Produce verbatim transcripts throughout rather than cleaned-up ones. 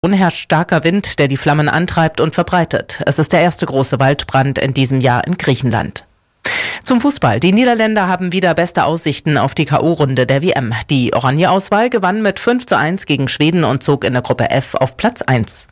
Herrscht starker Wind, der die Flammen antreibt und verbreitet. Es ist der erste große Waldbrand in diesem Jahr in Griechenland. Zum Fußball. Die Niederländer haben wieder beste Aussichten auf die K O-Runde der W M. Die Oranje-Auswahl gewann mit fünf zu eins gegen Schweden und zog in der Gruppe F auf Platz eins.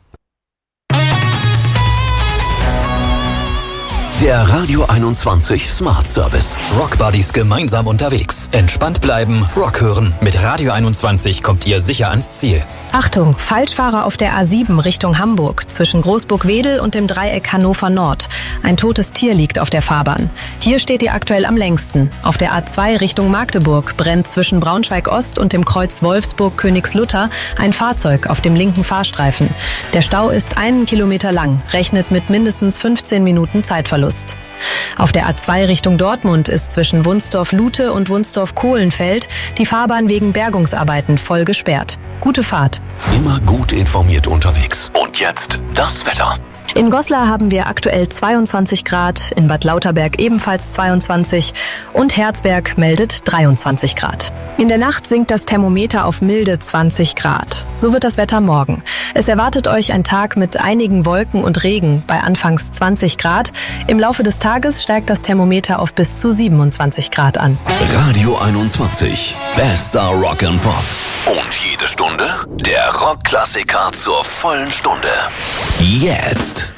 Der Radio einundzwanzig Smart Service. Rock Buddies gemeinsam unterwegs. Entspannt bleiben, Rock hören. Mit Radio einundzwanzig kommt ihr sicher ans Ziel. Achtung, Falschfahrer auf der A sieben Richtung Hamburg, zwischen Großburg-Wedel und dem Dreieck Hannover Nord. Ein totes Tier liegt auf der Fahrbahn. Hier steht ihr aktuell am längsten. Auf der A zwei Richtung Magdeburg brennt zwischen Braunschweig-Ost und dem Kreuz Wolfsburg-Königslutter ein Fahrzeug auf dem linken Fahrstreifen. Der Stau ist einen Kilometer lang, rechnet mit mindestens fünfzehn Minuten Zeitverlust. Auf der A zwei Richtung Dortmund ist zwischen Wunsdorf-Lute und Wunsdorf-Kohlenfeld die Fahrbahn wegen Bergungsarbeiten voll gesperrt. Gute Fahrt. Immer gut informiert unterwegs. Und jetzt das Wetter. In Goslar haben wir aktuell zweiundzwanzig Grad, in Bad Lauterberg ebenfalls zweiundzwanzig und Herzberg meldet dreiundzwanzig Grad. In der Nacht sinkt das Thermometer auf milde zwanzig Grad. So wird das Wetter morgen. Es erwartet euch ein Tag mit einigen Wolken und Regen bei anfangs zwanzig Grad. Im Laufe des Tages steigt das Thermometer auf bis zu siebenundzwanzig Grad an. Radio einundzwanzig. Bester Rock and Pop. Und jede Stunde der Rockklassiker zur vollen Stunde. Jetzt.